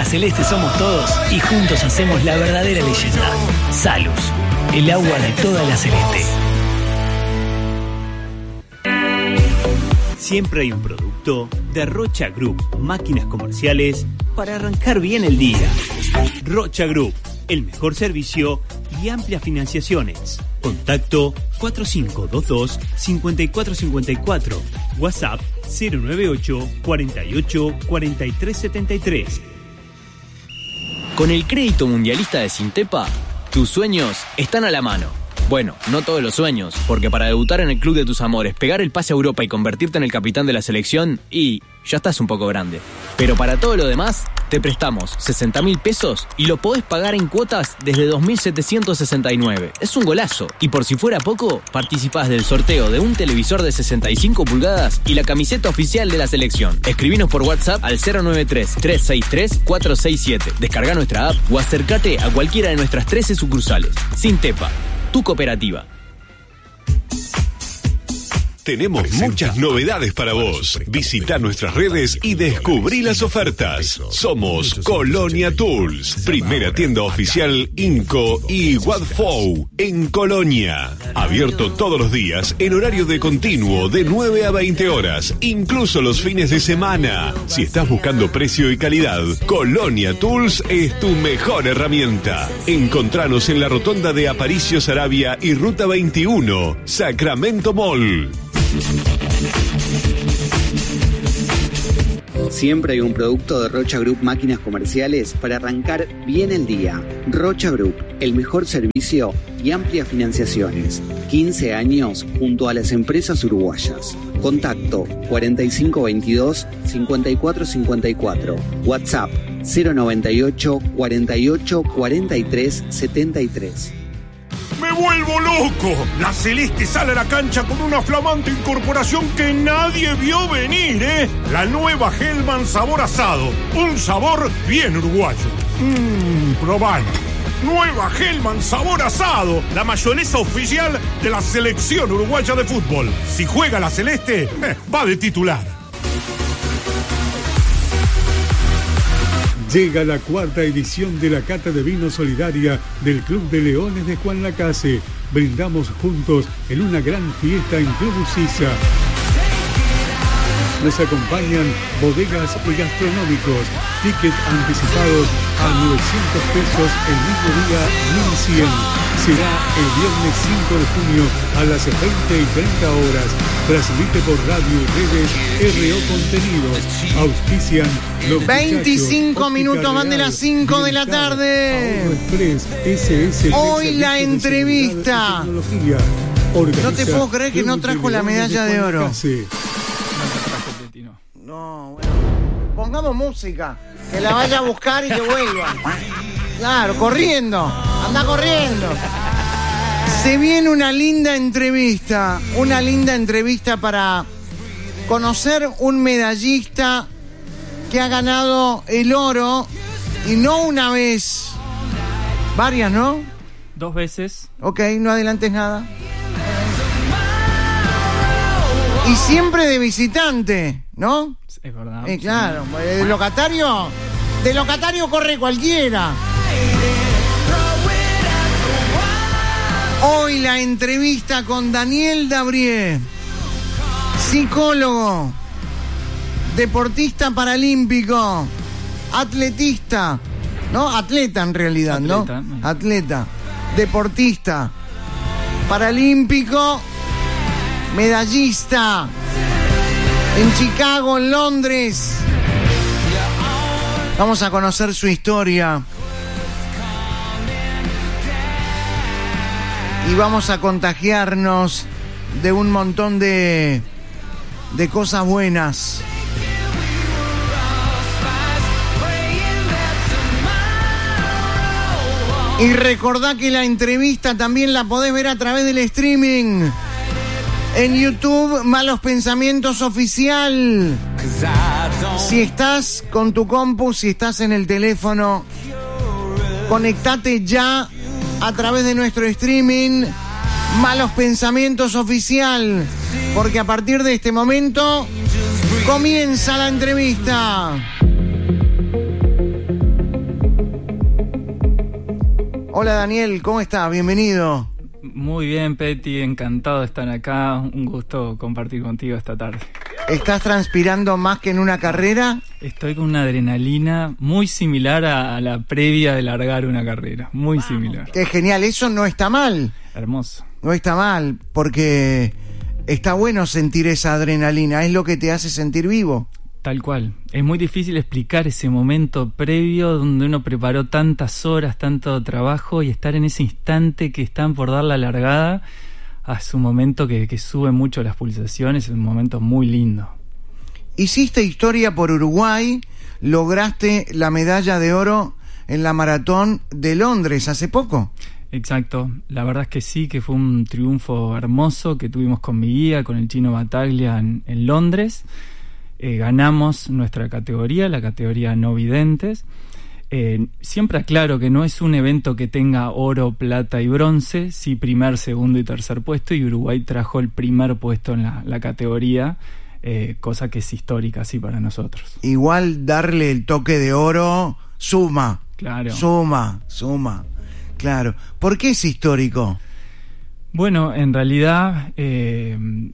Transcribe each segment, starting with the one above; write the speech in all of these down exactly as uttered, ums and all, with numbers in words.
celeste somos todos y juntos hacemos la verdadera leyenda. Salus, el agua de toda la celeste. Siempre hay un producto de Rocha Group, máquinas comerciales para arrancar bien el día. Rocha Group, el mejor servicio y amplias financiaciones. Contacto cuatro cinco dos dos, cinco cuatro cinco cuatro. WhatsApp cero nueve ocho, cuatro ocho, cuatro tres siete tres. Con el crédito mundialista de Sintepa, tus sueños están a la mano. Bueno, no todos los sueños, porque para debutar en el club de tus amores, pegar el pase a Europa y convertirte en el capitán de la selección, y ya estás un poco grande. Pero para todo lo demás, te prestamos sesenta mil pesos y lo podés pagar en cuotas desde dos mil setecientos sesenta y nueve. Es un golazo. Y por si fuera poco, participás del sorteo de un televisor de sesenta y cinco pulgadas y la camiseta oficial de la selección. Escribinos por WhatsApp al cero nueve tres, tres seis tres, cuatro seis siete. Descarga nuestra app o acércate a cualquiera de nuestras trece sucursales. Sintepa, tu cooperativa. Tenemos Presenta. muchas novedades para vos. Visita nuestras redes y descubrí las ofertas. Somos Colonia Tools, primera tienda oficial Inco y Wadfou en Colonia. Abierto todos los días en horario de continuo de nueve a veinte horas, incluso los fines de semana. Si estás buscando precio y calidad, Colonia Tools es tu mejor herramienta. Encontranos en la rotonda de Aparicio Saravia y Ruta veintiuno, Sacramento Mall. Siempre hay un producto de Rocha Group Máquinas Comerciales para arrancar bien el día. Rocha Group, el mejor servicio y amplias financiaciones. quince años junto a las empresas uruguayas. Contacto cuarenta y cinco veintidós, cincuenta y cuatro cincuenta y cuatro. WhatsApp cero noventa y ocho, cuarenta y ocho, cuarenta y tres setenta y tres. ¡Me vuelvo loco! La Celeste sale a la cancha con una flamante incorporación que nadie vio venir, ¿eh? La nueva Hellman sabor asado. Un sabor bien uruguayo. Mmm, probalo. Nueva Hellman sabor asado. La mayonesa oficial de la selección uruguaya de fútbol. Si juega la Celeste, eh, va de titular. Llega la cuarta edición de la Cata de Vino Solidaria del Club de Leones de Juan Lacase. Brindamos juntos en una gran fiesta en Club Usisa. Nos acompañan bodegas y gastronómicos. Tickets anticipados a novecientos pesos el mismo día mil cien. Será el viernes cinco de junio a las veinte y treinta horas. Transmite por radio y redes R O Contenidos. Auspician los veinticinco minutos van de las cinco de la tarde. Express, S S, hoy la entrevista. No te puedo creer que no trajo la medalla de oro. No, bueno. Pongamos música. Que la vaya a buscar y que vuelva. Claro, corriendo. Anda corriendo. Se viene una linda entrevista. Una linda entrevista para conocer un medallista que ha ganado el oro. Y no una vez. Varias, ¿no? Dos veces. Ok, no adelantes nada. Y siempre de visitante, ¿no? Es verdad. Eh, claro, de locatario, de locatario corre cualquiera. Hoy la entrevista con Daniel Dabrié, psicólogo, deportista paralímpico, atletista, ¿no? Atleta en realidad, Atleta. ¿no? Atleta, deportista, paralímpico, medallista en Chicago, en Londres. Vamos a conocer su historia y vamos a contagiarnos de un montón de de cosas buenas. Y recordá que la entrevista también la podés ver a través del streaming en YouTube, Malos Pensamientos Oficial. Si estás con tu compu, si estás en el teléfono, conectate ya a través de nuestro streaming Malos Pensamientos Oficial, porque a partir de este momento comienza la entrevista. Hola Daniel, ¿cómo estás? Bienvenido. Muy bien, Peti, encantado de estar acá. Un gusto compartir contigo esta tarde. ¿Estás transpirando más que en una carrera? Estoy con una adrenalina muy similar a, a la previa de largar una carrera. Muy similar. Qué genial, eso no está mal. Hermoso. No está mal, porque está bueno sentir esa adrenalina, es lo que te hace sentir vivo. Tal cual. Es muy difícil explicar ese momento previo donde uno preparó tantas horas, tanto trabajo, y estar en ese instante que están por dar la largada. Ah, es un momento que, que sube mucho las pulsaciones, es un momento muy lindo. Hiciste historia por Uruguay, lograste la medalla de oro en la maratón de Londres hace poco. Exacto, la verdad es que sí, que fue un triunfo hermoso que tuvimos con mi guía, con el Chino Bataglia en, en Londres. Eh, ganamos nuestra categoría, la categoría no videntes. Eh, siempre aclaro que no es un evento que tenga oro, plata y bronce, sí primer, segundo y tercer puesto, y Uruguay trajo el primer puesto en la, la categoría, eh, cosa que es histórica sí para nosotros. Igual darle el toque de oro suma, claro. suma, suma, claro. ¿Por qué es histórico? Bueno, en realidad eh,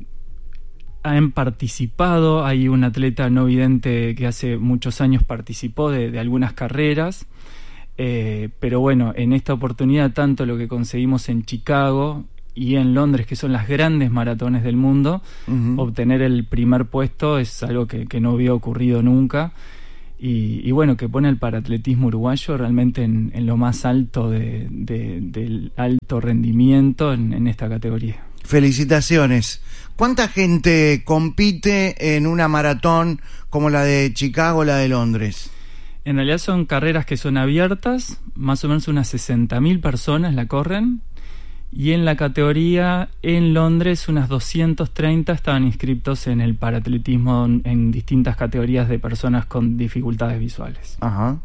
han participado, hay un atleta no vidente que hace muchos años participó de, de algunas carreras, eh, pero bueno, en esta oportunidad tanto lo que conseguimos en Chicago y en Londres, que son las grandes maratones del mundo, uh-huh. obtener el primer puesto es algo que, que no había ocurrido nunca, y, y bueno, que pone el paraatletismo uruguayo realmente en, en lo más alto de, de, del alto rendimiento en, en esta categoría. Felicitaciones. ¿Cuánta gente compite en una maratón como la de Chicago o la de Londres? En realidad son carreras que son abiertas, más o menos unas sesenta mil personas la corren, y en la categoría en Londres unas doscientos treinta estaban inscriptos en el paraatletismo en distintas categorías de personas con dificultades visuales. Ajá.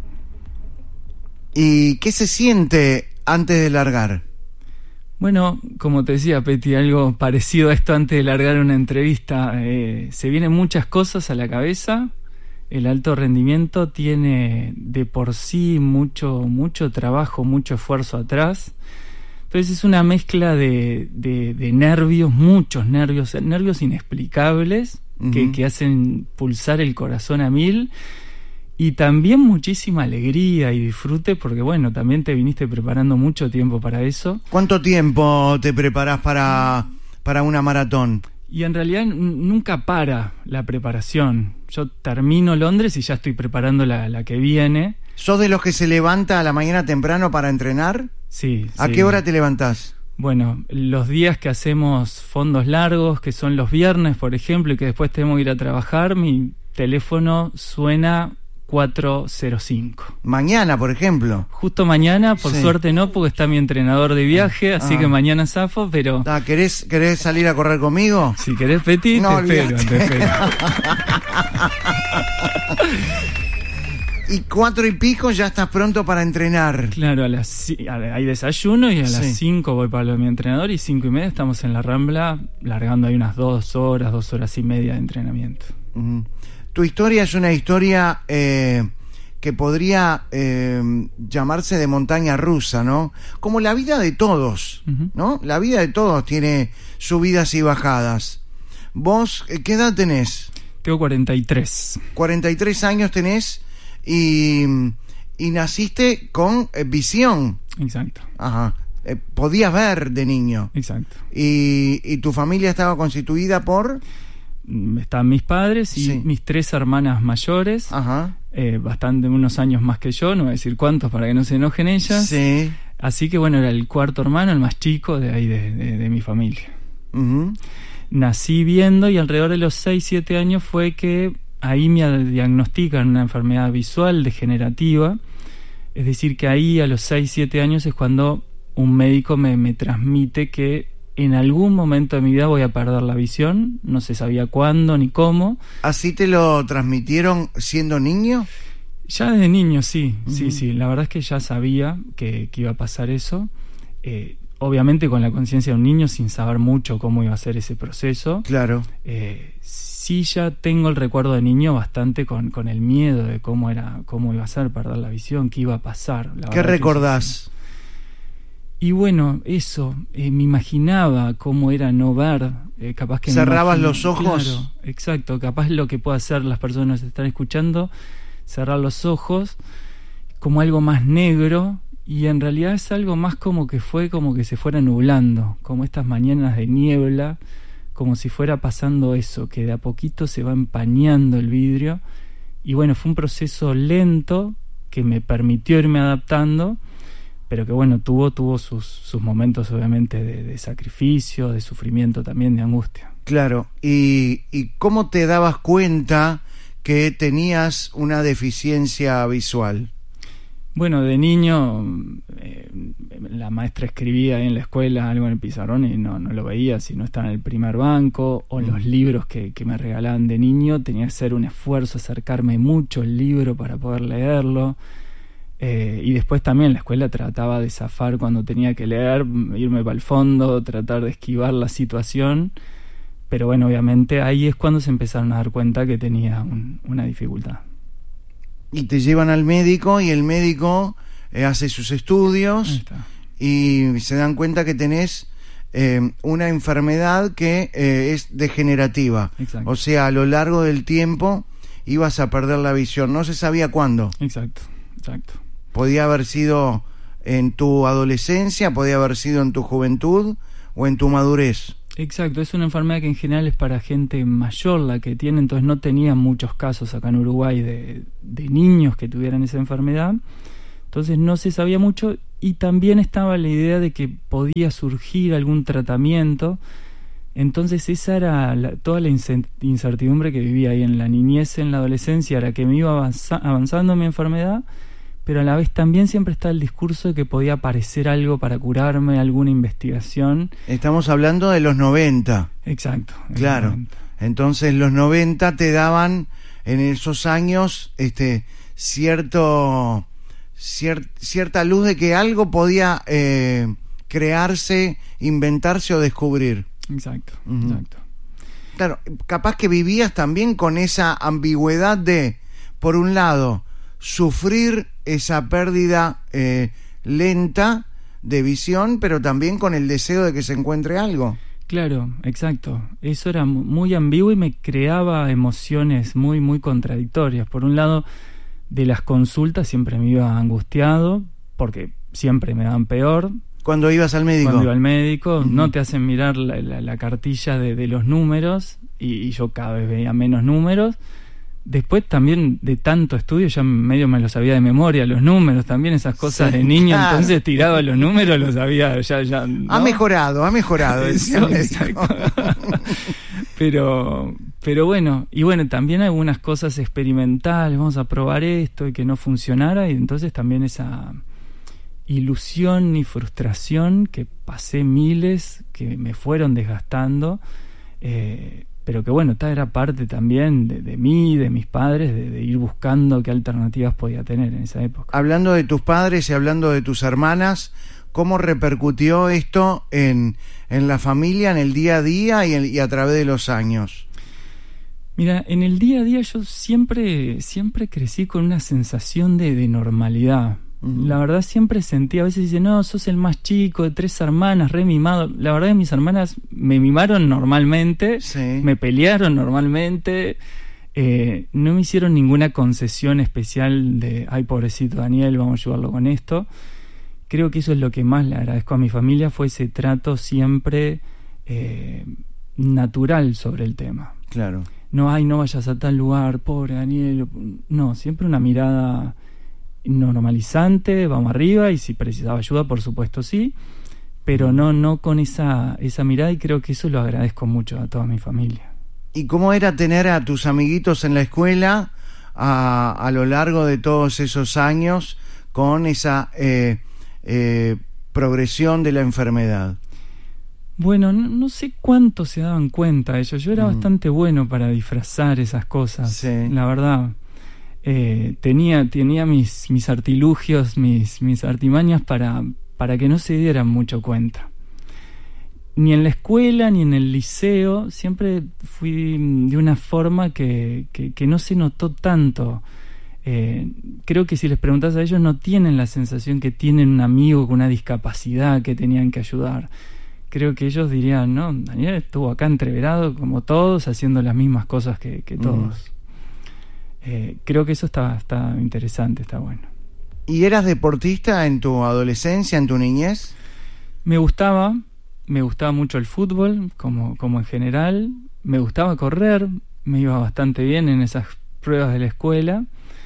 ¿Y qué se siente antes de largar? Bueno, como te decía, Peti, algo parecido a esto antes de largar una entrevista. Eh, se vienen muchas cosas a la cabeza. El alto rendimiento tiene de por sí mucho, mucho trabajo, mucho esfuerzo atrás. Entonces es una mezcla de, de, de nervios, muchos nervios, nervios inexplicables, uh-huh. que, que hacen pulsar el corazón a mil. Y también muchísima alegría y disfrute, porque bueno, también te viniste preparando mucho tiempo para eso. ¿Cuánto tiempo te preparás para, para una maratón? Y en realidad n- nunca para la preparación. Yo termino Londres y ya estoy preparando la, la que viene. ¿Sos de los que se levanta a la mañana temprano para entrenar? Sí. ¿A sí. qué hora te levantás? Bueno, los días que hacemos fondos largos, que son los viernes, por ejemplo, y que después tenemos que ir a trabajar, mi teléfono suena cuatro cero cinco. Mañana, por ejemplo. Justo mañana, por sí. suerte no, porque está mi entrenador de viaje, así ah. que mañana zafo, pero... Ah, ¿querés, ¿Querés salir a correr conmigo? Si querés, Peti, no, te espero, te espero. Y cuatro y pico ya estás pronto para entrenar. Claro, a las hay desayuno y a las sí. cinco voy para lo de mi entrenador, y cinco y media estamos en la Rambla, largando ahí unas dos horas, dos horas y media de entrenamiento. Uh-huh. Tu historia es una historia eh, que podría eh, llamarse de montaña rusa, ¿no? Como la vida de todos, uh-huh. ¿no? La vida de todos tiene subidas y bajadas. ¿Vos qué edad tenés? Tengo cuarenta y tres. cuarenta y tres años tenés y, y naciste con eh, visión. Exacto. Ajá. Eh, podías ver de niño. Exacto. Y, y tu familia estaba constituida por... Están mis padres y sí. mis tres hermanas mayores, Ajá. Eh, bastante unos años más que yo, no voy a decir cuántos para que no se enojen ellas. Sí. Así que bueno, era el cuarto hermano, el más chico de ahí de, de, de mi familia. Uh-huh. Nací viendo, y alrededor de los seis siete años fue que ahí me diagnostican una enfermedad visual degenerativa. Es decir, que ahí a los seis siete años es cuando un médico me, me transmite que en algún momento de mi vida voy a perder la visión. No se sabía cuándo ni cómo. ¿Así te lo transmitieron siendo niño? Ya desde niño, sí, uh-huh. sí, sí. La verdad es que ya sabía que, que iba a pasar eso. Eh, obviamente con la conciencia de un niño, sin saber mucho cómo iba a ser ese proceso. Claro. Eh, sí, ya tengo el recuerdo de niño bastante con, con el miedo de cómo era, cómo iba a ser perder la visión, qué iba a pasar. La ¿Qué recordás? Y bueno, eso, eh, me imaginaba cómo era no ver, eh, capaz que... ¿Cerrabas imagino, los ojos? Claro, exacto, capaz lo que puede hacer las personas que están escuchando, cerrar los ojos como algo más negro, y en realidad es algo más como que fue como que se fuera nublando, como estas mañanas de niebla, como si fuera pasando eso, que de a poquito se va empañando el vidrio, y bueno, fue un proceso lento que me permitió irme adaptando, pero que bueno, tuvo, tuvo sus, sus momentos obviamente de, de sacrificio, de sufrimiento también, de angustia. Claro, ¿y, y cómo te dabas cuenta que tenías una deficiencia visual? Bueno, de niño eh, la maestra escribía ahí en la escuela algo en el pizarrón y no, no lo veía si no estaba en el primer banco, o los libros que, que me regalaban de niño, tenía que hacer un esfuerzo, acercarme mucho al libro para poder leerlo. Eh, y después también en la escuela trataba de zafar cuando tenía que leer, irme para el fondo, tratar de esquivar la situación, pero bueno, obviamente ahí es cuando se empezaron a dar cuenta que tenía un, una dificultad. Y te llevan al médico y el médico eh, hace sus estudios y se dan cuenta que tenés eh, una enfermedad que eh, es degenerativa. Exacto. O sea, a lo largo del tiempo ibas a perder la visión, no se sabía cuándo. Exacto, exacto. Podía haber sido en tu adolescencia, podía haber sido en tu juventud o en tu madurez. Exacto, es una enfermedad que en general es para gente mayor la que tiene, entonces no tenía muchos casos acá en Uruguay de, de niños que tuvieran esa enfermedad, entonces no se sabía mucho, y también estaba la idea de que podía surgir algún tratamiento, entonces esa era la, toda la incertidumbre que vivía ahí en la niñez, en la adolescencia, era que me iba avanza, avanzando mi enfermedad, pero a la vez también siempre está el discurso de que podía aparecer algo para curarme, alguna investigación. Estamos hablando de los noventa. Exacto. Claro. noventa. Entonces los noventa te daban en esos años este cierto cier, cierta luz de que algo podía eh, crearse, inventarse o descubrir. Exacto, uh-huh. exacto. Claro, capaz que vivías también con esa ambigüedad de, por un lado, sufrir esa pérdida eh, lenta de visión, pero también con el deseo de que se encuentre algo. Claro, exacto. Eso era muy ambiguo y me creaba emociones muy, muy contradictorias. Por un lado, de las consultas siempre me iba angustiado, porque siempre me daban peor. ¿Cuando ibas al médico? Cuando iba al médico, uh-huh. no te hacen mirar la, la, la cartilla de, de los números, y, y yo cada vez veía menos números. Después también de tanto estudio ya medio me lo sabía de memoria, los números también, esas cosas sí, de niño, claro. Entonces tiraba los números, los sabía ya, ya ¿no? Ha mejorado, ha mejorado. Eso, pero, pero bueno, y bueno, también algunas cosas experimentales, vamos a probar esto y que no funcionara, y entonces también esa ilusión y frustración que pasé miles, que me fueron desgastando, eh, pero que bueno, esta era parte también de, de mí, de mis padres, de, de ir buscando qué alternativas podía tener en esa época. Hablando de tus padres y hablando de tus hermanas, ¿cómo repercutió esto en, en la familia, en el día a día y, en, y a través de los años? Mira, en el día a día yo siempre, siempre crecí con una sensación de, de normalidad. Uh-huh. La verdad siempre sentí, a veces dicen, no, sos el más chico de tres hermanas, re mimado. La verdad que mis hermanas me mimaron normalmente, sí. Me pelearon normalmente, eh, no me hicieron ninguna concesión especial de, ay, pobrecito Daniel, vamos a ayudarlo con esto. Creo que eso es lo que más le agradezco a mi familia, fue ese trato siempre eh, natural sobre el tema. Claro. No, ay, no vayas a tal lugar, pobre Daniel. No, siempre una mirada normalizante, vamos arriba, y si precisaba ayuda, por supuesto sí, pero no, no con esa, esa mirada, y creo que eso lo agradezco mucho a toda mi familia. ¿Y cómo era tener a tus amiguitos en la escuela a, a lo largo de todos esos años con esa eh, eh, progresión de la enfermedad? Bueno, no, no sé cuánto se daban cuenta ellos. Yo era mm. bastante bueno para disfrazar esas cosas, sí. La verdad. Eh, tenía tenía mis mis artilugios, mis mis artimañas para para que no se dieran mucho cuenta. Ni en la escuela ni en el liceo siempre fui de una forma que que, que no se notó tanto Eh, creo que si les preguntas a ellos no tienen la sensación que tienen un amigo con una discapacidad que tenían que ayudar. Creo que ellos dirían, no, Daniel estuvo acá entreverado como todos, haciendo las mismas cosas que, que todos. Mm. Eh, creo que eso está, está interesante, está bueno. ¿Y eras deportista en tu adolescencia, en tu niñez? Me gustaba, me gustaba mucho el fútbol, como, como en general. Me gustaba correr, me iba bastante bien en esas pruebas de la escuela.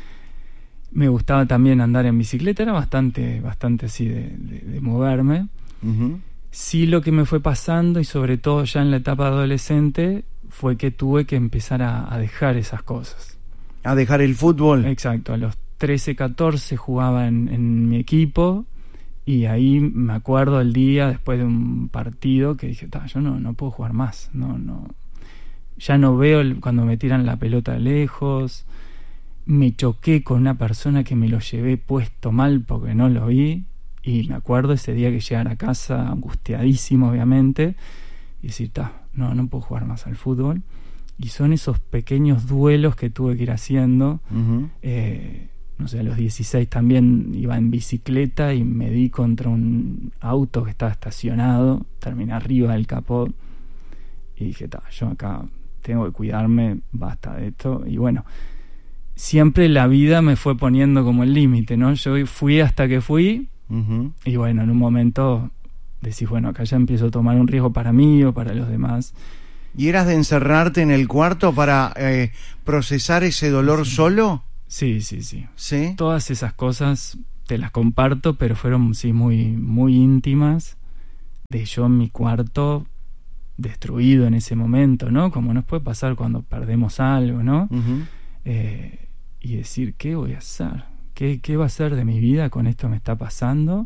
Me gustaba también andar en bicicleta, era bastante, bastante así de, de, de moverme. Uh-huh. Sí, lo que me fue pasando, y sobre todo ya en la etapa adolescente, fue que tuve que empezar a, a dejar esas cosas. ¿A dejar el fútbol? Exacto, a los trece, catorce jugaba en, en mi equipo, y ahí me acuerdo el día después de un partido que dije, yo no, no puedo jugar más, no, no, ya no veo el, cuando me tiran la pelota lejos. Me choqué con una persona que me lo llevé puesto mal porque no lo vi, y me acuerdo ese día que llegar a casa angustiadísimo obviamente y decir, no, no puedo jugar más al fútbol. Y son esos pequeños duelos que tuve que ir haciendo. Uh-huh. eh, no sé, a los dieciséis también iba en bicicleta y me di contra un auto que estaba estacionado, terminé arriba del capó y dije, yo acá tengo que cuidarme, basta de esto. Y bueno, siempre la vida me fue poniendo como el límite, ¿no? Yo fui hasta que fui, uh-huh. y bueno, en un momento decís, bueno, acá ya empiezo a tomar un riesgo para mí o para los demás. ¿Y eras de encerrarte en el cuarto para eh, procesar ese dolor sí. solo? Sí, sí, sí. ¿Sí? Todas esas cosas te las comparto, pero fueron sí muy, muy íntimas, de yo en mi cuarto destruido en ese momento, ¿no? Como nos puede pasar cuando perdemos algo, ¿no? Uh-huh. Eh, y decir, ¿qué voy a hacer? ¿Qué, ¿Qué va a ser de mi vida con esto que me está pasando?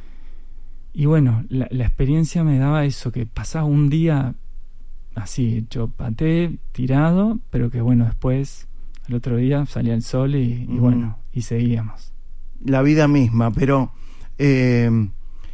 Y bueno, la, la experiencia me daba eso, que pasaba un día así, hecho paté, tirado, pero que bueno, después, al otro día salía el sol y, y bueno, y seguíamos. La vida misma, pero eh,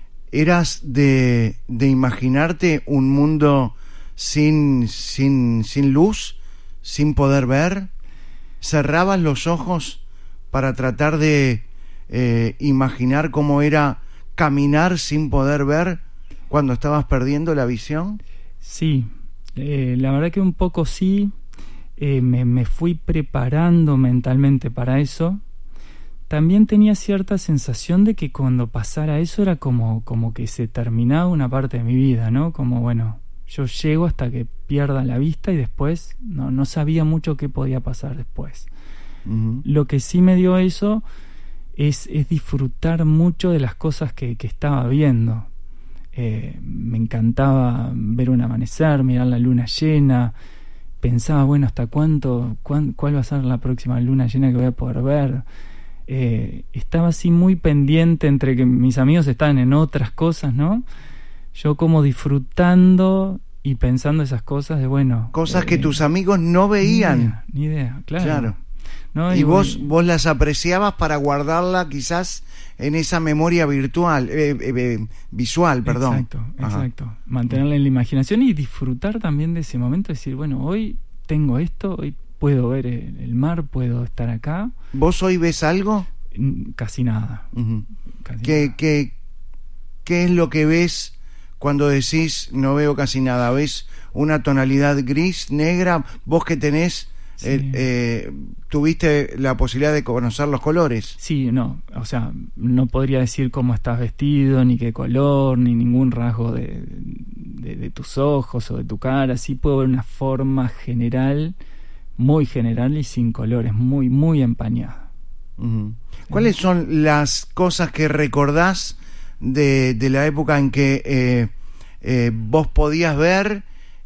¿eras de, de imaginarte un mundo sin, sin, sin luz, sin poder ver? ¿Cerrabas los ojos para tratar de eh, imaginar cómo era caminar sin poder ver cuando estabas perdiendo la visión? Sí, eh, la verdad que un poco sí. Eh, me, me fui preparando mentalmente para eso. También tenía cierta sensación de que cuando pasara eso era como, como que se terminaba una parte de mi vida, ¿no? Como, bueno, yo llego hasta que pierda la vista y después no, no sabía mucho qué podía pasar después. Uh-huh. Lo que sí me dio eso es, es disfrutar mucho de las cosas que, que estaba viendo. Eh, me encantaba ver un amanecer, mirar la luna llena. Pensaba, bueno, ¿hasta cuánto, cuán, cuál va a ser la próxima luna llena que voy a poder ver? Eh, estaba así muy pendiente entre que mis amigos estaban en otras cosas, ¿no? Yo como disfrutando y pensando esas cosas de, bueno... Cosas eh, que tus amigos no veían. Ni idea, ni idea, claro. Claro. ¿No? Y, y vos, y, vos las apreciabas para guardarla quizás en esa memoria virtual, eh, eh, eh, visual, perdón. Exacto, exacto. Ajá. Mantenerla en la imaginación y disfrutar también de ese momento, decir, bueno, hoy tengo esto, hoy puedo ver el, el mar, puedo estar acá. ¿Vos hoy ves algo? Casi nada. Uh-huh. Casi ¿Qué, nada. qué, ¿Qué es lo que ves cuando decís no veo casi nada? ¿Ves una tonalidad gris, negra? ¿Vos que tenés, sí. eh, eh, tuviste la posibilidad de conocer los colores? Sí, no, o sea, no podría decir cómo estás vestido, ni qué color, ni ningún rasgo de, de, de tus ojos o de tu cara. Sí puedo ver una forma general, muy general y sin colores, muy, muy empañada. Uh-huh. ¿Cuáles son las cosas que recordás de, de la época en que eh, eh, vos podías ver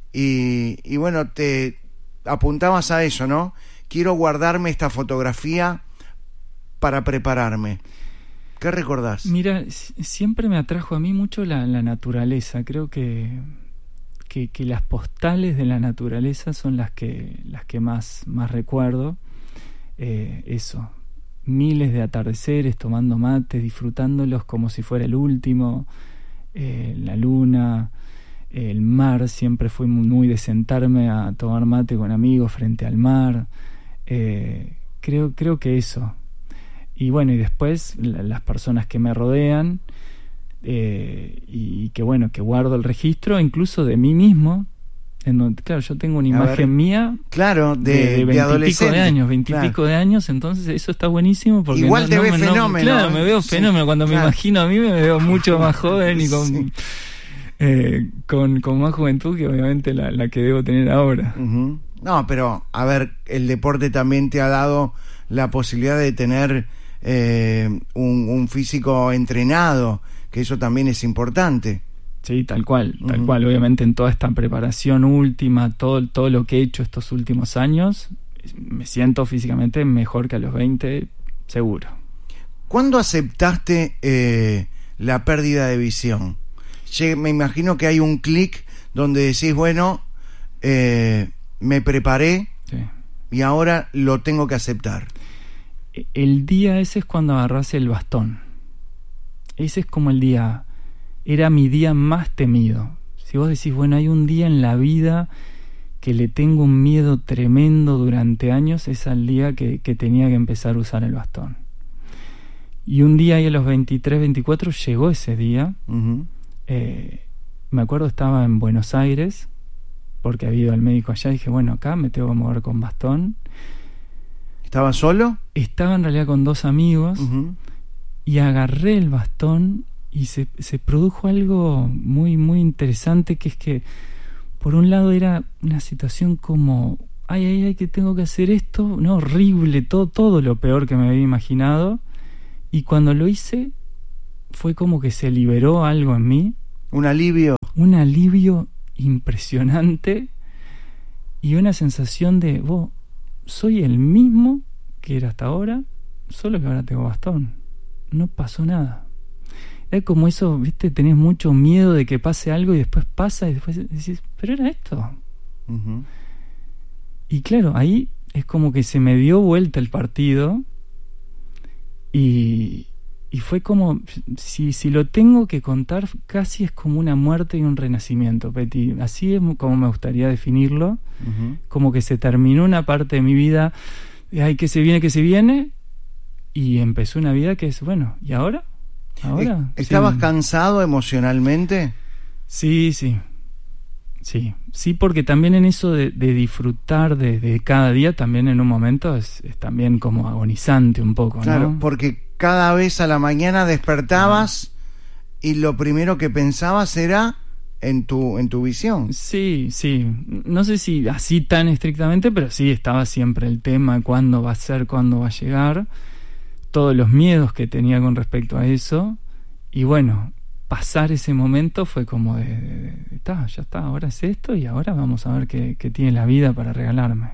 y, y bueno, te apuntabas a eso, ¿no? Quiero guardarme esta fotografía para prepararme. ¿Qué recordás? Mira, siempre me atrajo a mí mucho la, la naturaleza. Creo que, que, que las postales de la naturaleza son las que, las que más, más recuerdo. Eh, eso. Miles de atardeceres tomando mate, disfrutándolos como si fuera el último, eh, la luna, el mar. Siempre fui muy, muy de sentarme a tomar mate con amigos frente al mar. Eh, creo, creo que eso, y bueno, y después la, las personas que me rodean, eh, y que bueno, que guardo el registro incluso de mí mismo, en donde, claro, yo tengo una imagen ver, mía, claro, de, de, de veintipico de años, veintipico claro. de años, entonces eso está buenísimo porque igual no, te no, ves no, fenómeno, claro, ¿eh? me veo sí, fenómeno, cuando claro. me imagino a mí me veo mucho más joven y con, sí. eh, con, con más juventud que obviamente la, la que debo tener ahora. Uh-huh. No, pero a ver, el deporte también te ha dado la posibilidad de tener eh, un, un físico entrenado, que eso también es importante. Sí, tal cual, tal uh-huh. cual. Obviamente en toda esta preparación última, todo, todo lo que he hecho estos últimos años, me siento físicamente mejor que a los veinte, seguro. ¿Cuándo aceptaste eh, la pérdida de visión? Che, me imagino que hay un clic donde decís, bueno, eh, me preparé sí. y ahora lo tengo que aceptar. El día ese es cuando agarrás el bastón. Ese es como el día... Era mi día más temido. Si vos decís, bueno, hay un día en la vida que le tengo un miedo tremendo durante años, es el día que, que tenía que empezar a usar el bastón. Y un día ahí a los veintitrés, veinticuatro llegó ese día. Uh-huh. Eh, me acuerdo, estaba en Buenos Aires, porque había ido al médico allá, y dije, bueno, acá me tengo que mover con bastón. ¿Estaba solo? Estaba en realidad con dos amigos, uh-huh. y agarré el bastón y se, se produjo algo muy, muy interesante, que es que por un lado era una situación como, ay, ay, ay, que tengo que hacer esto, no, horrible, todo, todo lo peor que me había imaginado, y cuando lo hice fue como que se liberó algo en mí. Un alivio. Un alivio impresionante y una sensación de, oh, soy el mismo que era hasta ahora, solo que ahora tengo bastón, no pasó nada. Es como eso, viste, tenés mucho miedo de que pase algo y después pasa y después decís, pero era esto. Uh-huh. Y claro, ahí es como que se me dio vuelta el partido y, y fue como, si, si lo tengo que contar, casi es como una muerte y un renacimiento, Peti. Así es como me gustaría definirlo. Uh-huh. Como que se terminó una parte de mi vida, de, ay, que se viene, que se viene, y empezó una vida que es, bueno, ¿y ahora? ¿Ahora? ¿Estabas sí. cansado emocionalmente? Sí, sí. Sí, sí, porque también en eso de, de disfrutar de, de cada día, también en un momento es, es también como agonizante un poco, claro, ¿no? Porque cada vez a la mañana despertabas ah. y lo primero que pensabas era en tu, en tu visión. Sí, sí. No sé si así tan estrictamente, pero sí estaba siempre el tema, cuándo va a ser, cuándo va a llegar, todos los miedos que tenía con respecto a eso, y bueno, pasar ese momento fue como de, de, de, de ta, ya está, ahora es esto y ahora vamos a ver qué, qué tiene la vida para regalarme.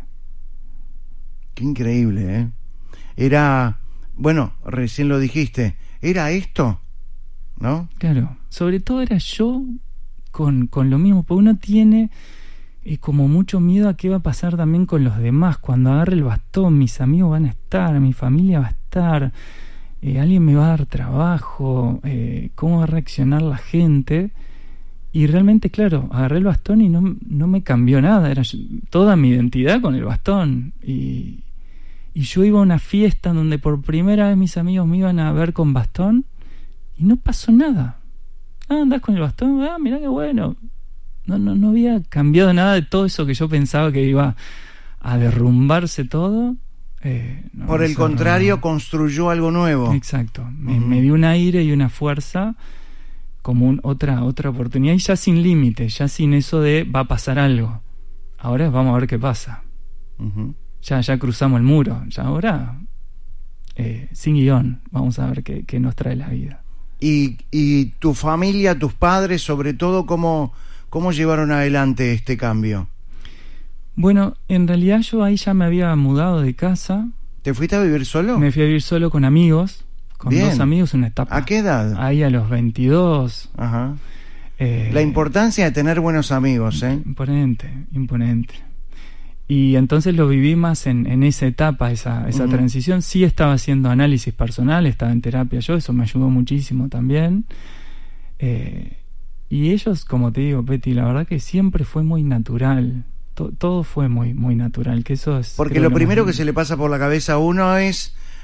Qué increíble, ¿eh? Era, bueno, recién lo dijiste, ¿era esto? ¿No? Claro, sobre todo era yo con, con lo mismo, porque uno tiene eh, como mucho miedo a qué va a pasar también con los demás, cuando agarre el bastón, mis amigos van a estar, mi familia va a estar, eh, alguien me va a dar trabajo, eh, cómo va a reaccionar la gente. Y realmente, claro, agarré el bastón y no, no me cambió nada, era toda mi identidad con el bastón. Y, y yo iba a una fiesta donde por primera vez mis amigos me iban a ver con bastón y no pasó nada. Ah, andás con el bastón, ah, mirá qué bueno. No, no, no había cambiado nada de todo eso que yo pensaba que iba a derrumbarse todo. Eh, no, por el contrario, no. Construyó algo nuevo. Exacto, me, uh-huh. me dio un aire y una fuerza, como un, otra otra oportunidad, y ya sin límite, ya sin eso de va a pasar algo. Ahora vamos a ver qué pasa. Uh-huh. Ya ya cruzamos el muro, ya ahora eh, sin guión, vamos a ver qué, qué nos trae la vida. Y, y tu familia, tus padres, sobre todo, ¿cómo, cómo llevaron adelante este cambio? Bueno, en realidad yo ahí ya me había mudado de casa. ¿Te fuiste a vivir solo? Me fui a vivir solo con amigos, con Bien. dos amigos, una etapa. ¿A qué edad? Ahí a los veintidós. Ajá. Eh, La importancia de tener buenos amigos, ¿eh? Imponente, imponente. Y entonces lo viví más en, en esa etapa, esa, esa uh-huh. transición. Sí estaba haciendo análisis personal, estaba en terapia yo, eso me ayudó muchísimo también. Eh, y ellos, como te digo, Peti, la verdad que siempre fue muy natural. Todo, todo fue muy muy natural, que eso es... Porque lo, lo primero más... que se le pasa por la cabeza a uno es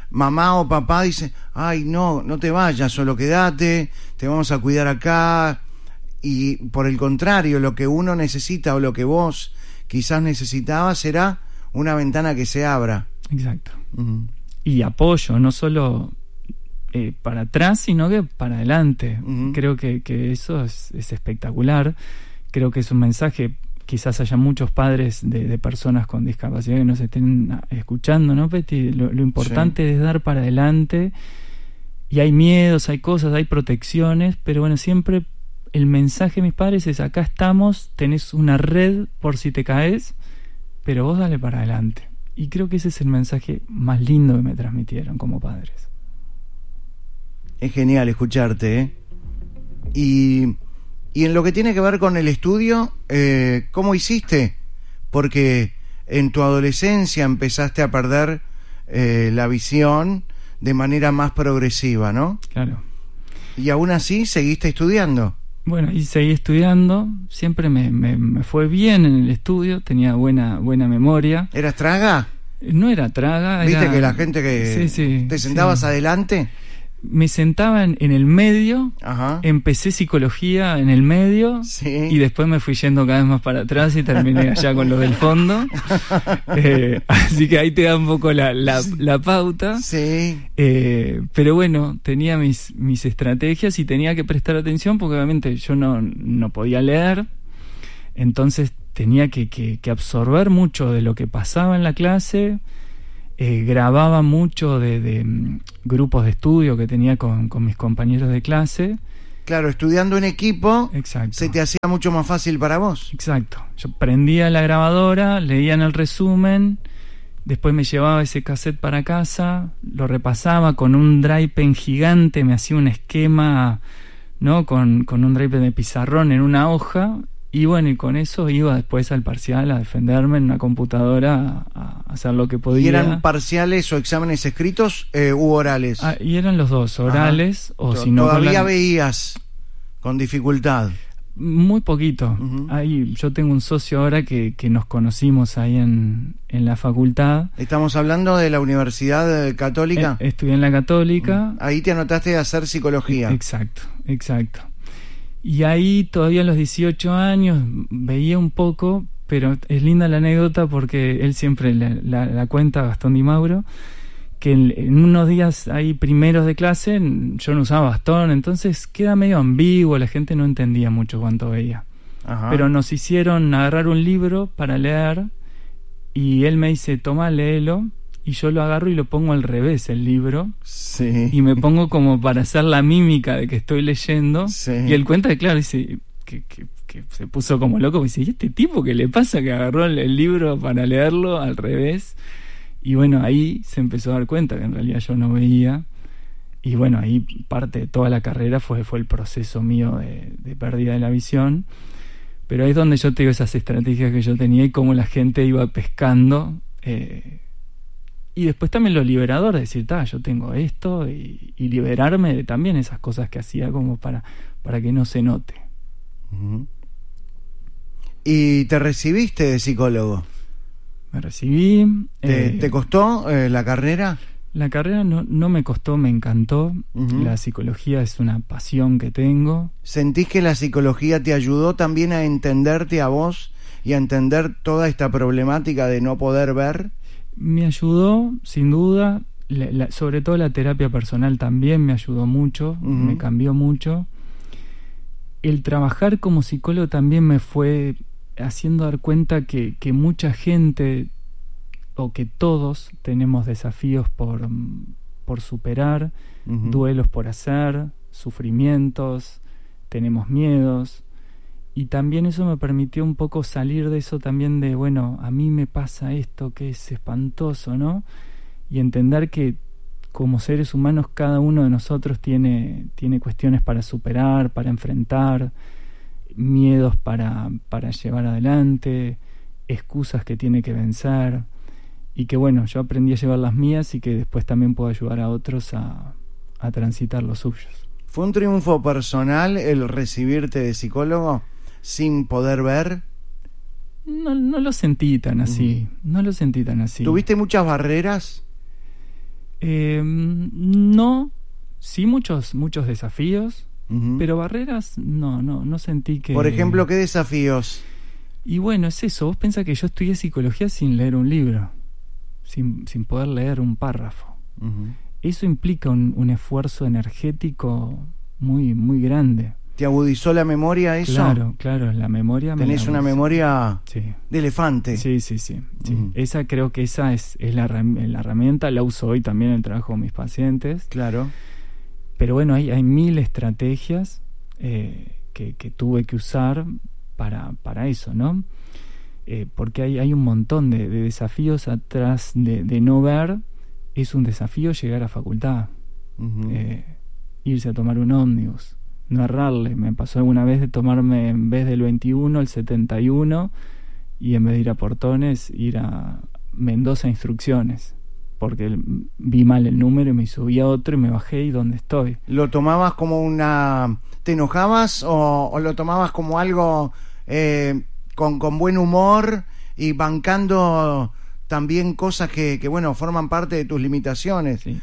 mamá o papá dice, ay, no, no te vayas, solo quédate, te vamos a cuidar acá. Y por el contrario, lo que uno necesita o lo que vos quizás necesitabas será una ventana que se abra. Exacto. Uh-huh. Y apoyo, no solo eh, para atrás, sino que para adelante. Uh-huh. Creo que, que eso es, es espectacular. Creo que es un mensaje, quizás haya muchos padres de, de personas con discapacidad que nos estén escuchando, ¿no, Peti? Lo, lo importante sí. es dar para adelante. Y hay miedos, hay cosas, hay protecciones, pero bueno, siempre el mensaje de mis padres es: acá estamos, tenés una red por si te caes, pero vos dale para adelante. Y creo que ese es el mensaje más lindo que me transmitieron como padres. Es genial escucharte, ¿eh? Y, y en lo que tiene que ver con el estudio, eh, ¿cómo hiciste? Porque en tu adolescencia empezaste a perder eh, la visión de manera más progresiva, ¿no? Claro. Y aún así seguiste estudiando. Bueno, y seguí estudiando, siempre me, me, me fue bien en el estudio, tenía buena buena memoria. ¿Eras traga? No era traga. ¿Viste era... que la gente que sí, sí, te sentabas sí. adelante? Me sentaba en, en el medio, Ajá. empecé psicología en el medio, sí. y después me fui yendo cada vez más para atrás y terminé allá con lo del fondo. Eh, así que ahí te da un poco la, la, la pauta. Sí. Eh, pero bueno, tenía mis, mis estrategias y tenía que prestar atención porque obviamente yo no, no podía leer, entonces tenía que, que, que absorber mucho de lo que pasaba en la clase. Eh, grababa mucho de, de um, grupos de estudio que tenía con, con mis compañeros de clase. Claro, estudiando en equipo. Exacto. Se te hacía mucho más fácil para vos. Exacto. Yo prendía la grabadora, leía en el resumen, después me llevaba ese cassette para casa, lo repasaba con un dry pen gigante, me hacía un esquema, ¿no? Con, con un dry pen de pizarrón en una hoja. Y bueno, y con eso iba después al parcial a defenderme en una computadora, a, a hacer lo que podía. ¿Y eran parciales o exámenes escritos eh, u orales? Ah, y eran los dos, orales. Ajá. O si no. ¿Todavía la... veías con dificultad? Muy poquito. Uh-huh. Ahí, yo tengo un socio ahora que, que nos conocimos ahí en, en la facultad. ¿Estamos hablando de la Universidad Católica? Eh, estudié en la Católica. Uh-huh. Ahí te anotaste a hacer psicología. Exacto, exacto. Y ahí todavía a los dieciocho años veía un poco, pero es linda la anécdota porque él siempre la, la, la cuenta, Gastón Di Mauro, que en, en unos días ahí primeros de clase yo no usaba bastón, entonces queda medio ambiguo, la gente no entendía mucho cuánto veía. Ajá. Pero nos hicieron agarrar un libro para leer y él me dice, toma, léelo. Y yo lo agarro y lo pongo al revés, el libro. Sí. Y me pongo como para hacer la mímica de que estoy leyendo. Sí. Y él cuenta que, claro, dice que, que, que se puso como loco. Me dice, ¿y este tipo qué le pasa? Que agarró el, el libro para leerlo al revés. Y bueno, ahí se empezó a dar cuenta que en realidad yo no veía. Y bueno, ahí parte de toda la carrera fue, fue el proceso mío de, de pérdida de la visión. Pero ahí es donde yo te digo esas estrategias que yo tenía y cómo la gente iba pescando. Eh, Y después también lo liberador de decir, ta, yo tengo esto, y, y liberarme de también esas cosas que hacía como para, para que no se note. Uh-huh. ¿Y te recibiste de psicólogo? Me recibí. ¿Te, eh, ¿te costó eh, la carrera? La carrera no, no me costó, me encantó. Uh-huh. La psicología es una pasión que tengo. ¿Sentís que la psicología te ayudó también a entenderte a vos y a entender toda esta problemática de no poder ver? Me ayudó, sin duda, la, la, sobre todo la terapia personal también me ayudó mucho, uh-huh. me cambió mucho. El trabajar como psicólogo también me fue haciendo dar cuenta que, que mucha gente, o que todos, tenemos desafíos por, por superar, uh-huh. duelos por hacer, sufrimientos, tenemos miedos. Y también eso me permitió un poco salir de eso también de, bueno, a mí me pasa esto que es espantoso, ¿no? Y entender que como seres humanos cada uno de nosotros tiene, tiene cuestiones para superar, para enfrentar, miedos para, para llevar adelante, excusas que tiene que vencer. Y que bueno, yo aprendí a llevar las mías y que después también puedo ayudar a otros a, a transitar los suyos. ¿Fue un triunfo personal el recibirte de psicólogo sin poder ver? No, no lo sentí tan así, uh-huh. no lo sentí tan así. ¿Tuviste muchas barreras? Eh, no, sí muchos, muchos desafíos, uh-huh. pero barreras no, no, no sentí que... Por ejemplo, ¿qué desafíos? Y bueno, es eso, vos pensás que yo estudié psicología sin leer un libro, sin, sin poder leer un párrafo. Uh-huh. Eso implica un, un esfuerzo energético muy, muy grande. ¿Te agudizó la memoria eso? Claro, claro, la memoria... ¿Tenés una memoria sí. de elefante? Sí, sí, sí. sí. Uh-huh. Esa creo que esa es, es la, la herramienta, la uso hoy también en el trabajo con mis pacientes. Claro. Pero bueno, hay, hay mil estrategias eh, que, que tuve que usar para, para eso, ¿no? Eh, porque hay, hay un montón de, de desafíos atrás de, de no ver. Es un desafío llegar a facultad, uh-huh. eh, irse a tomar un ómnibus, no errarle. Me pasó alguna vez de tomarme en vez del veintiuno el setenta y uno y en vez de ir a Portones ir a Mendoza Instrucciones porque vi mal el número y me subí a otro y me bajé y ¿dónde estoy? ¿Lo tomabas como una... ¿Te enojabas o, o lo tomabas como algo eh, con, con buen humor y bancando también cosas que, que bueno, forman parte de tus limitaciones? Sí.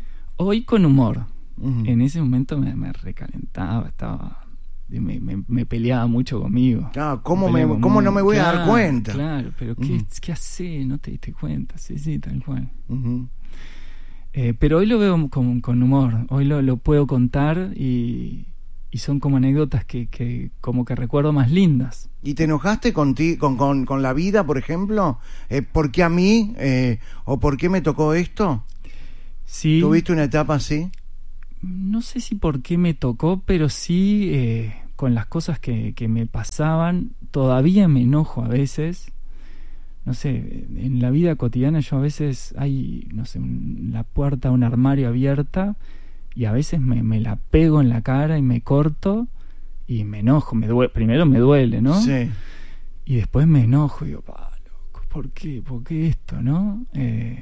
Hoy con humor. Uh-huh. En ese momento me, me recalentaba, estaba me, me, me peleaba mucho conmigo. Claro, ¿cómo, me, me ¿cómo no me voy claro, a dar cuenta? Claro, pero ¿qué, uh-huh. ¿qué haces? No te diste cuenta, sí, sí, tal cual. Uh-huh. Eh, pero hoy lo veo con, con humor, hoy lo, lo puedo contar y, y son como anécdotas que, que como que recuerdo más lindas. ¿Y te enojaste con, ti, con, con, con la vida, por ejemplo? Eh, ¿Por qué a mí? Eh, ¿O por qué me tocó esto? Sí. ¿Tuviste una etapa así? No sé si por qué me tocó, pero sí eh, con las cosas que, que me pasaban, todavía me enojo a veces. No sé, en la vida cotidiana yo a veces hay, no sé, un, la puerta a un armario abierta y a veces me, me la pego en la cara y me corto y me enojo. Me duele, primero me duele, ¿no? Sí. Y después me enojo y digo, pa, loco, ¿por qué? ¿Por qué esto, no? Eh...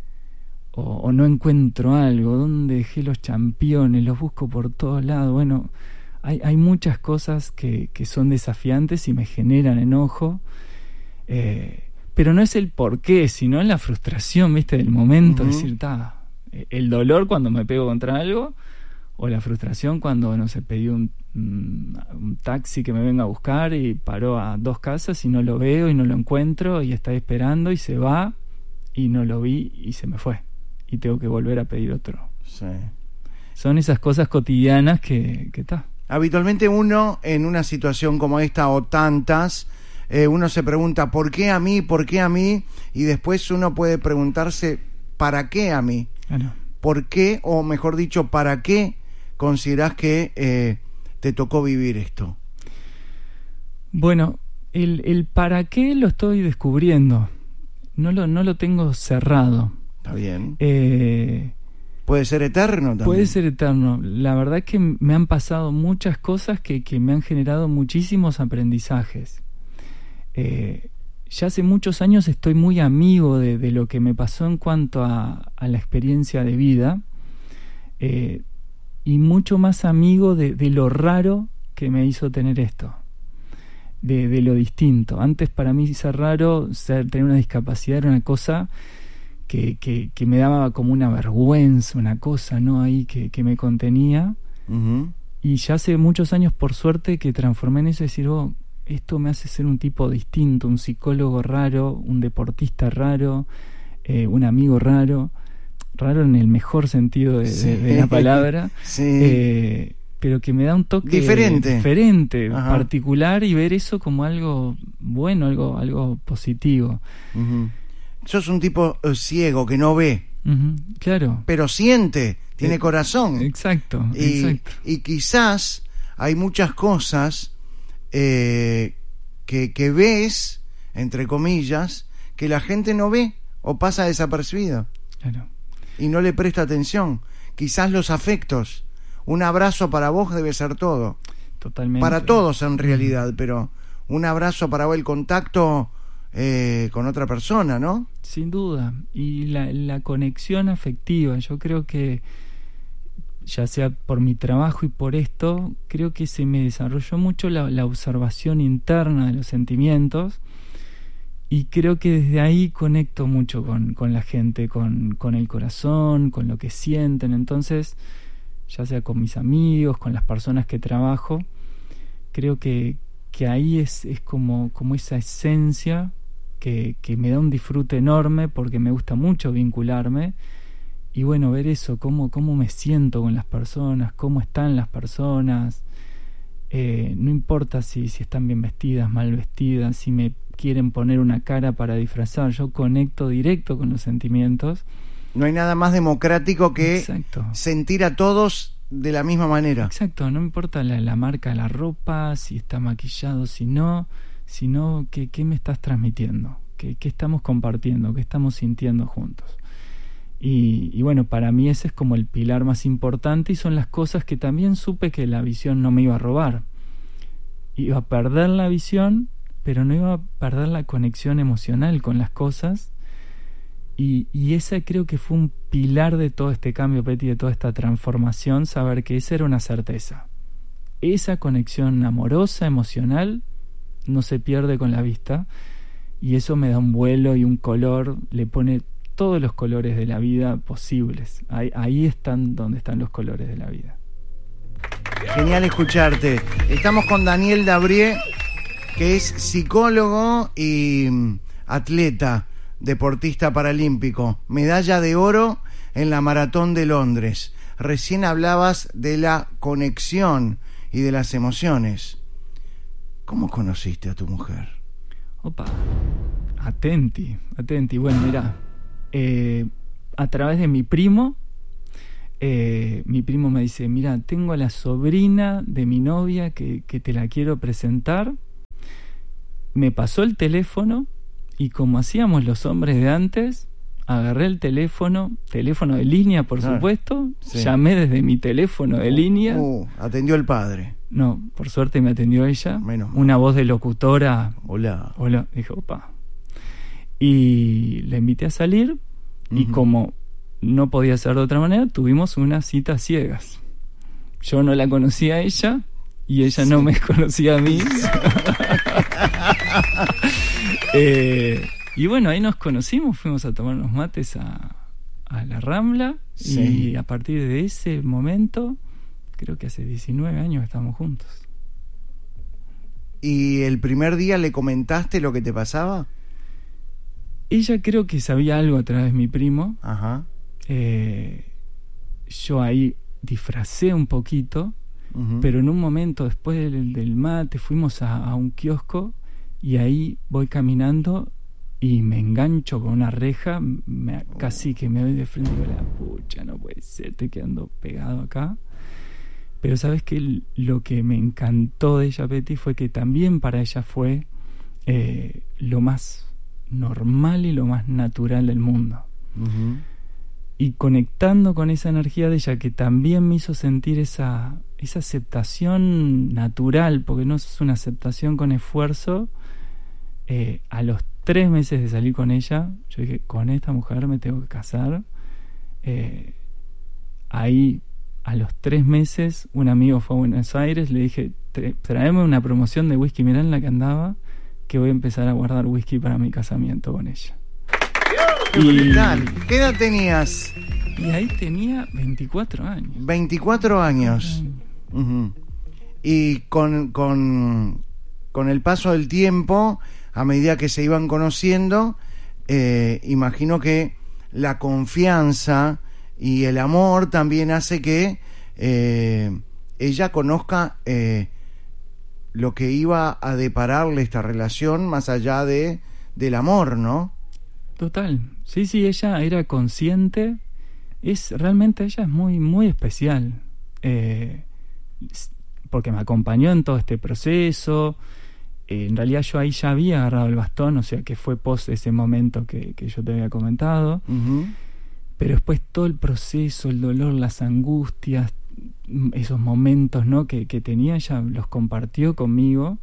O, o no encuentro algo, ¿dónde dejé los championes? Los busco por todos lados. Bueno, hay, hay muchas cosas que, que son desafiantes y me generan enojo, eh, pero no es el por qué, sino en la frustración, ¿viste? Del momento, uh-huh. decir, ta, el dolor cuando me pego contra algo, o la frustración cuando, no sé, pedí un, un, un taxi que me venga a buscar y paró a dos casas y no lo veo y no lo encuentro y está esperando y se va y no lo vi y se me fue. Y tengo que volver a pedir otro. Sí. Son esas cosas cotidianas que que está. Habitualmente uno en una situación como esta o tantas, eh, uno se pregunta ¿por qué a mí? ¿Por qué a mí? Y después uno puede preguntarse ¿para qué a mí? Claro. ¿Por qué? O mejor dicho, ¿para qué considerás que eh, te tocó vivir esto? Bueno, el, el para qué lo estoy descubriendo. No lo, no lo tengo cerrado. Está bien. Eh, puede ser eterno también. Puede ser eterno. La verdad es que me han pasado muchas cosas que, que me han generado muchísimos aprendizajes. Eh, ya hace muchos años estoy muy amigo de, de lo que me pasó en cuanto a, a la experiencia de vida, eh, y mucho más amigo de, de lo raro que me hizo tener esto, de, de lo distinto. Antes para mí ser raro, ser, tener una discapacidad era una cosa Que, que, que me daba como una vergüenza, una cosa, ¿no? Ahí que, que me contenía. Uh-huh. Y ya hace muchos años, por suerte, que transformé en eso y decir, oh, esto me hace ser un tipo distinto, un psicólogo raro, un deportista raro, eh, un amigo raro, raro en el mejor sentido de, sí. de, de la palabra, sí. eh, pero que me da un toque diferente, diferente Ajá. particular, y ver eso como algo bueno, algo, algo positivo. Uh-huh. Sos un tipo uh, ciego que no ve, uh-huh, claro, pero siente, tiene eh, corazón. Exacto, y, exacto. Y quizás hay muchas cosas eh, que, que ves, entre comillas, que la gente no ve o pasa desapercibido. Claro. Y no le presta atención. Quizás los afectos. Un abrazo para vos debe ser todo. Totalmente. Para todos en realidad, uh-huh. pero un abrazo para vos, el contacto Eh, con otra persona, ¿no? Sin duda. Y la, la conexión afectiva, yo creo que ya sea por mi trabajo y por esto, creo que se me desarrolló mucho la, la observación interna de los sentimientos, y creo que desde ahí conecto mucho con, con la gente, con, con el corazón, con lo que sienten. Entonces, ya sea con mis amigos, con las personas que trabajo, creo que, que ahí es, es como, como esa esencia que, que me da un disfrute enorme, porque me gusta mucho vincularme. Y bueno, ver eso, cómo, cómo me siento con las personas, cómo están las personas. Eh, no importa si, si están bien vestidas, mal vestidas, si me quieren poner una cara para disfrazar, yo conecto directo con los sentimientos. No hay nada más democrático que Exacto. sentir a todos de la misma manera. Exacto, no importa la, la marca de la ropa, si está maquillado, si no, sino que qué me estás transmitiendo, qué, qué estamos compartiendo, qué estamos sintiendo juntos. Y, y bueno, para mí ese es como el pilar más importante, y son las cosas que también supe que la visión no me iba a robar. Iba a perder la visión, pero no iba a perder la conexión emocional con las cosas. Y, y ese creo que fue un pilar de todo este cambio, Petty, de toda esta transformación, saber que esa era una certeza. Esa conexión amorosa, emocional, no se pierde con la vista, y eso me da un vuelo y un color, le pone todos los colores de la vida posibles. Ahí, ahí están donde están los colores de la vida. Genial escucharte. Estamos con Daniel Dabrié, que es psicólogo y atleta, deportista paralímpico, medalla de oro en la Maratón de Londres. Recién hablabas de la conexión y de las emociones. ¿Cómo conociste a tu mujer? Opa, atenti, atenti. Bueno, mirá, eh, a través de mi primo, eh, mi primo me dice, mira, tengo a la sobrina de mi novia que, que te la quiero presentar. Me pasó el teléfono, y como hacíamos los hombres de antes, agarré el teléfono, teléfono de línea, por ah, supuesto, sí. Llamé desde mi teléfono de uh, línea. Uh, atendió el padre. No, por suerte me atendió ella. Menos una voz de locutora. Hola. Hola, dije, opa. Y le invité a salir, uh-huh. y como no podía ser de otra manera, tuvimos una cita ciegas. Yo no la conocía a ella, y ella sí. no me conocía a mí. eh, y bueno, ahí nos conocimos, fuimos a tomar unos mates a, a la Rambla, sí. y a partir de ese momento, creo que hace diecinueve años estamos juntos. ¿Y el primer día le comentaste lo que te pasaba? Ella creo que sabía algo a través de mi primo. Ajá. Eh, yo ahí disfracé un poquito, uh-huh. pero en un momento después del, del mate fuimos a, a un kiosco, y ahí voy caminando y me engancho con una reja, me, oh. casi que me doy de frente y digo, la pucha, no puede ser, estoy quedando pegado acá. Pero sabes que lo que me encantó de ella, Petty, fue que también para ella fue eh, lo más normal y lo más natural del mundo. Uh-huh. Y conectando con esa energía de ella, que también me hizo sentir esa, esa aceptación natural, porque no es una aceptación con esfuerzo. Eh, a los tres meses de salir con ella, yo dije, con esta mujer me tengo que casar. Eh, ahí, a los tres meses, un amigo fue a Buenos Aires, le dije, tráeme una promoción de whisky, mirá en la que andaba, que voy a empezar a guardar whisky para mi casamiento con ella. Y, ¿qué edad tenías? Y ahí tenía veinticuatro años. veinticuatro años. Uh-huh. Y con, con, con el paso del tiempo, a medida que se iban conociendo, eh, imagino que la confianza y el amor también hace que eh, ella conozca eh, lo que iba a depararle esta relación más allá de del amor, ¿no? Total. Sí, sí, ella era consciente. Es realmente ella es muy, muy especial. Eh, porque me acompañó en todo este proceso. Eh, en realidad yo ahí ya había agarrado el bastón, o sea que fue post ese momento que, que yo te había comentado. Uh-huh. Pero después todo el proceso, el dolor, las angustias, esos momentos, ¿no? que, que tenía, ella los compartió conmigo.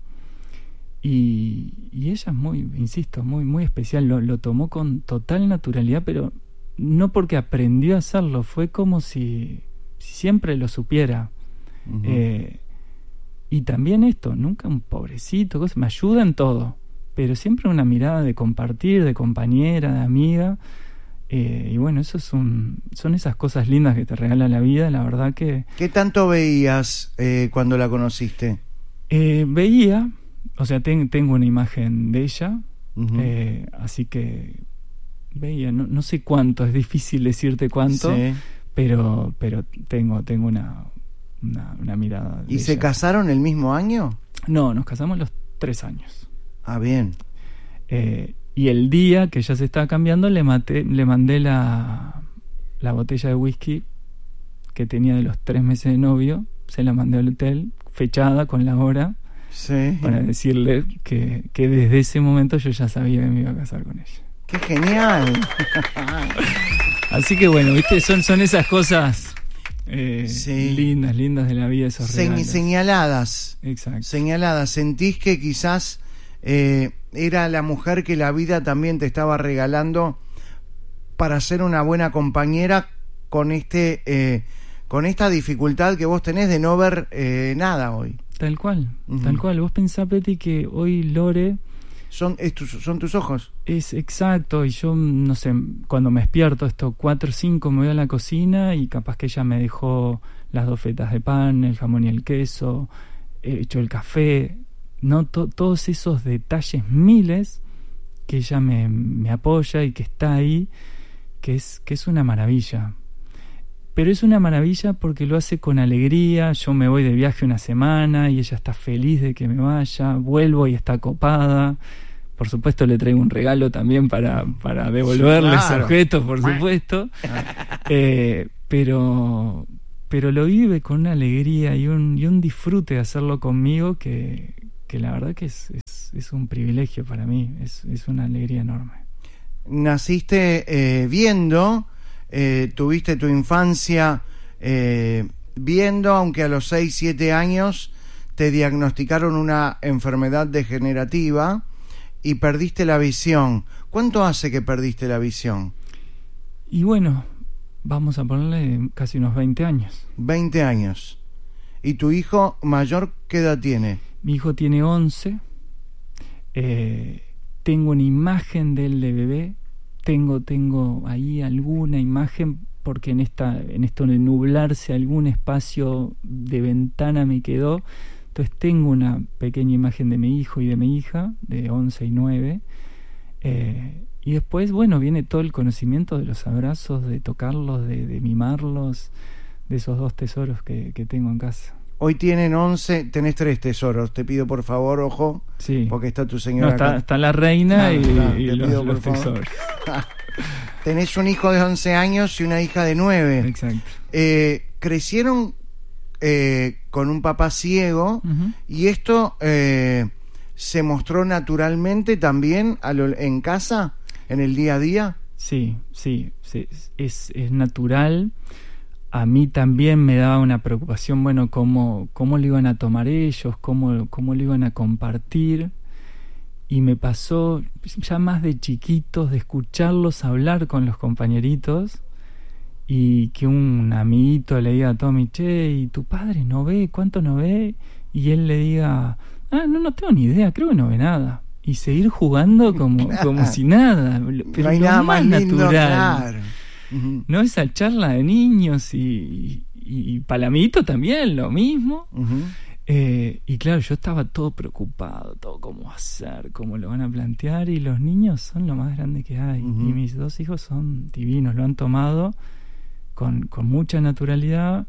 Y, y ella es muy, insisto, muy, muy especial. Lo, lo tomó con total naturalidad, pero no porque aprendió a hacerlo, fue como si, si siempre lo supiera. Uh-huh. Eh, y también esto, nunca un pobrecito, cosa, me ayuda en todo, pero siempre una mirada de compartir, de compañera, de amiga. Eh, y bueno, eso es un, son esas cosas lindas que te regala la vida, la verdad que... ¿Qué tanto veías eh, cuando la conociste? Eh, veía, o sea, ten, tengo una imagen de ella, Uh-huh. eh, así que veía, no, no sé cuánto, es difícil decirte cuánto, Sí. pero pero tengo tengo una, una, una mirada de ¿Y se ella. casaron el mismo año? No, nos casamos a los tres años. Ah, bien. Eh, y el día que ya se estaba cambiando le, maté, le mandé la, la botella de whisky que tenía de los tres meses de novio, se la mandé al hotel, fechada con la hora, Sí. para decirle que, que desde ese momento yo ya sabía que me iba a casar con ella. ¡Qué genial! Así que bueno, viste, son, son esas cosas eh, Sí. lindas, lindas de la vida, esos Se- regalos. señaladas. Exacto. Señaladas. ¿Sentís que quizás eh, era la mujer que la vida también te estaba regalando para ser una buena compañera con este eh, con esta dificultad que vos tenés de no ver eh, nada hoy? Tal cual, Ujú. tal cual. Vos pensá, Peti, que hoy Lore Son, es tus- son tus ojos. es exacto, y yo, no sé, cuando me despierto, esto cuatro o cinco, me voy a la cocina y capaz que ella me dejó las dos fetas de pan, el jamón y el queso, he hecho el café, no To- todos esos detalles miles que ella me, me apoya y que está ahí, que es, que es una maravilla. Pero es una maravilla porque lo hace con alegría. Yo me voy de viaje una semana y ella está feliz de que me vaya, vuelvo y está copada. Por supuesto le traigo un regalo también para, para devolverle ese Claro. objeto, por supuesto. Eh, pero, pero lo vive con una alegría y un, y un disfrute de hacerlo conmigo que, que la verdad que es, es, es un privilegio para mí, es, es una alegría enorme. Naciste eh, viendo, eh, tuviste tu infancia eh, viendo, aunque a los seis, siete años te diagnosticaron una enfermedad degenerativa y perdiste la visión. ¿Cuánto hace que perdiste la visión? Y bueno, vamos a ponerle casi unos veinte años. veinte años. ¿Y tu hijo mayor qué edad tiene? Mi hijo tiene once. Eh, tengo una imagen de él de bebé. Tengo, tengo ahí alguna imagen porque en esta, en esto de nublarse algún espacio de ventana me quedó. Entonces tengo una pequeña imagen de mi hijo y de mi hija, de once y nueve. Eh, y después, bueno, viene todo el conocimiento de los abrazos, de tocarlos, de, de mimarlos, de esos dos tesoros que, que tengo en casa. Hoy tienen once, tenés tres tesoros. Te pido por favor, ojo, Sí. porque está tu No, señora está, acá. está la reina Ah, y, claro, y te los, pido por los favor. tesoros. Tenés un hijo de once años y una hija de nueve. Exacto. Eh, crecieron eh, con un papá ciego. Ujú. ¿Y esto eh, se mostró naturalmente también a lo- en casa, en el día a día? Sí, sí, sí, es, es natural. A mí también me daba una preocupación, bueno, cómo, cómo lo iban a tomar ellos, cómo, cómo lo iban a compartir. Y me pasó ya más de chiquitos de escucharlos hablar con los compañeritos y que un amiguito le diga a Tommy, che, ¿y tu padre no ve? ¿Cuánto no ve? Y él le diga, ah, no, no tengo ni idea, creo que no ve nada. Y seguir jugando como, como si nada, pero no hay lo nada más lindo, natural. claro. Ujú, No, esa charla de niños y, y, y Palamito también, lo mismo. ujú. Eh, y claro, yo estaba todo preocupado, todo cómo hacer, cómo lo van a plantear, y los niños son lo más grande que hay. Ujú. Y mis dos hijos son divinos, lo han tomado con, con mucha naturalidad.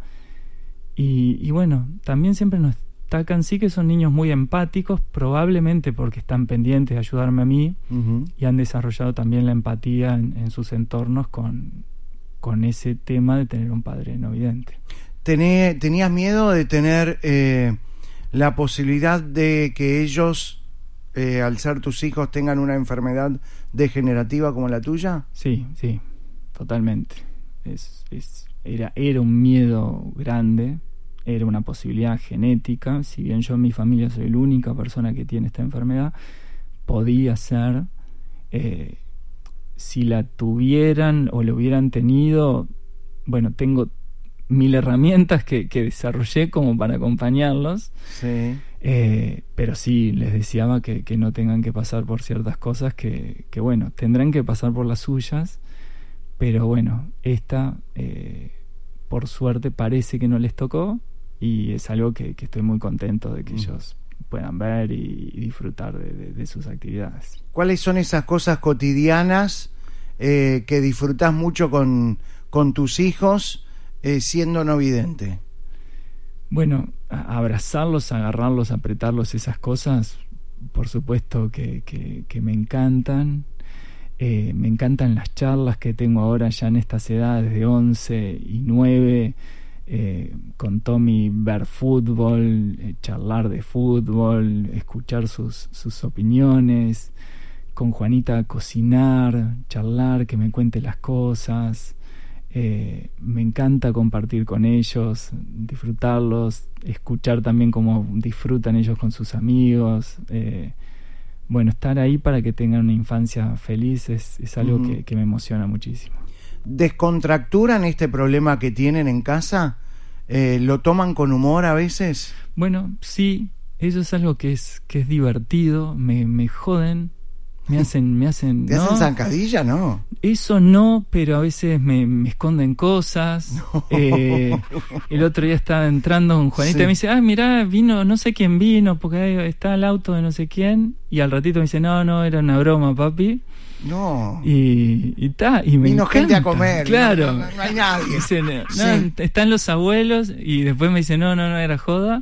Y, y bueno, también siempre nos destacan, sí que son niños muy empáticos, probablemente porque están pendientes de ayudarme a mí, Ujú. y han desarrollado también la empatía en, en sus entornos con, con ese tema de tener un padre no vidente. Tené- ¿Tenías miedo de tener eh, la posibilidad de que ellos, eh, al ser tus hijos, tengan una enfermedad degenerativa como la tuya? Sí, sí, totalmente. Es, es, era, era un miedo grande, era una posibilidad genética. Si bien yo en mi familia soy la única persona que tiene esta enfermedad, podía ser. Eh, si la tuvieran o lo hubieran tenido, bueno, tengo mil herramientas que, que desarrollé como para acompañarlos. Sí. Eh, pero sí, les deseaba que, que no tengan que pasar por ciertas cosas que, que bueno, tendrán que pasar por las suyas, pero bueno, esta, eh, por suerte, parece que no les tocó, y es algo que, que estoy muy contento de que mm. ellos puedan ver y, y disfrutar de, de, de sus actividades. ¿Cuáles son esas cosas cotidianas eh, que disfrutás mucho con, con tus hijos eh, siendo no vidente? Bueno, abrazarlos, agarrarlos, apretarlos, esas cosas, por supuesto que, que, que me encantan. Eh, me encantan las charlas que tengo ahora ya en estas edades de once y nueve, eh, con Tommy ver fútbol, eh, charlar de fútbol, escuchar sus, sus opiniones, con Juanita cocinar, charlar, que me cuente las cosas. Eh, me encanta compartir con ellos, disfrutarlos, escuchar también cómo disfrutan ellos con sus amigos. Eh, bueno, estar ahí para que tengan una infancia feliz es, es algo mm. que, que me emociona muchísimo. ¿Descontracturan este problema que tienen en casa? Eh, ¿Lo toman con humor a veces? Bueno, sí, eso es algo que es, que es divertido, me, me joden. Me hacen, me hacen... ¿Te ¿no? hacen zancadilla, no? Eso no, pero a veces me, me esconden cosas. No. Eh, el otro día estaba entrando con Juanita sí. y me dice, ah, mirá, vino, no sé quién vino, porque ahí está el auto de no sé quién. Y al ratito me dice, no, no, era una broma, papi. No. Y y, ta, y me vino encanta. Gente a comer. Claro. No, no, no hay nadie. Dice, no, sí. Están los abuelos, y después me dice, no, no, no, era joda.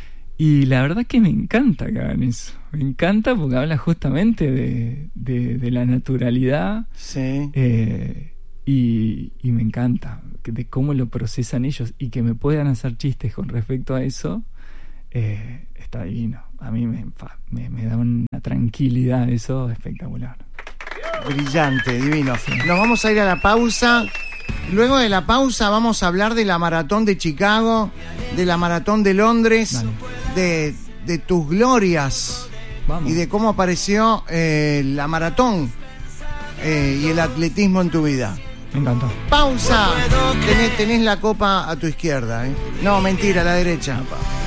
Y la verdad que me encanta que hagan eso. Me encanta porque habla justamente de, de, de la naturalidad. Sí. Eh, y, y me encanta de cómo lo procesan ellos, y que me puedan hacer chistes con respecto a eso. Eh, está divino. A mí me, me, me da una tranquilidad eso espectacular. Brillante, divino. Sí. Nos vamos a ir a la pausa. Luego de la pausa vamos a hablar de la maratón de Chicago, de la maratón de Londres, de, de tus glorias. Vamos. Y de cómo apareció eh, la maratón eh, y el atletismo en tu vida. Me encantó. Pausa. Tenés, tenés la copa a tu izquierda, ¿eh? No, mentira, a la derecha. Opa.